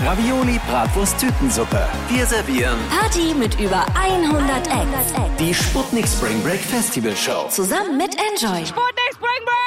Ravioli, Bratwurst, Tütensuppe. Wir servieren Party mit über 100 Acts. die Sputnik Spring Break Festival Show. Zusammen mit Enjoy. Sputnik Spring Break!